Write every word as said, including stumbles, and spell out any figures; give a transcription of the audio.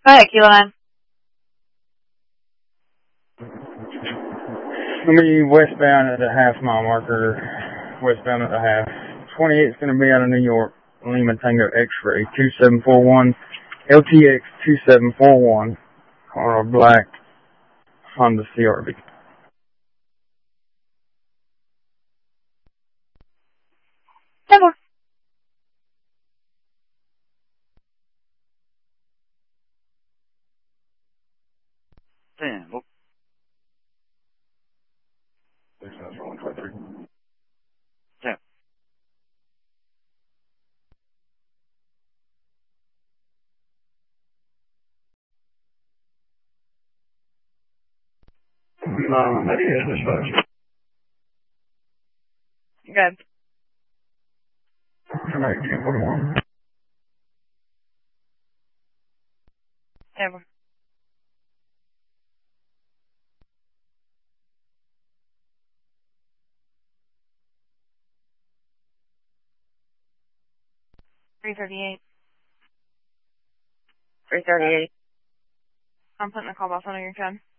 Go ahead, Kilo nine. Going to be westbound at the half mile marker, westbound at the half. twenty-eight is going to be out of New York, Lima Tango X-ray two seven four one, L T X two seven four one, car black, Honda C R V. ten four. ten, well, ten. Um, that is dispatch. Good. nineteen forty-one. ten four. three thirty-eight. three thirty-eight. I'm putting the call box on your ten.